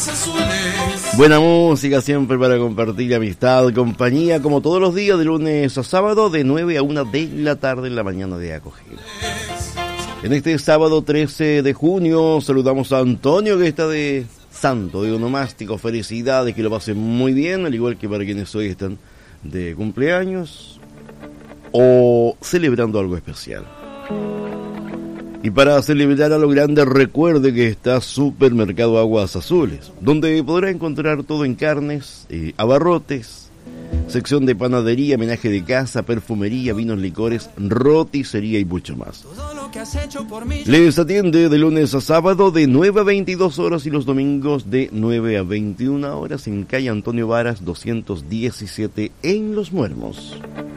Buena música siempre para compartir amistad, compañía, como todos los días de lunes a sábado de 9 a 1 de la tarde en la mañana de acogida. En este sábado 13 de junio saludamos a Antonio, que está de santo, de onomástico. Felicidades, que lo pasen muy bien, al igual que para quienes hoy están de cumpleaños o celebrando algo especial. Y para celebrar a lo grande, recuerde que está Supermercado Aguas Azules, donde podrá encontrar todo en carnes, abarrotes, sección de panadería, menaje de casa, perfumería, vinos, licores, roticería y mucho más. Les atiende de lunes a sábado de 9 a 22 horas y los domingos de 9 a 21 horas en calle Antonio Varas 217 en Los Muermos.